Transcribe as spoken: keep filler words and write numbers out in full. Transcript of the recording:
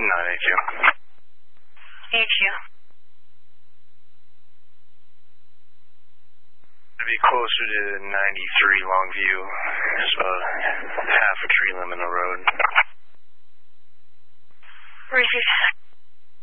nine A Q. A Q. To be closer to ninety-three Longview. There's about half a tree limb in the road.